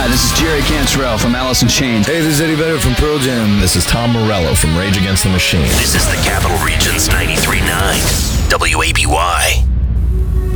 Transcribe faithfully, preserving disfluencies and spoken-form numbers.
Hi, this is Jerry Cantrell from Alice in Chains. Hey, this is Eddie Vedder from Pearl Jam. This is Tom Morello from Rage Against the Machine. This is the Capital Region's ninety-three point nine W A B Y.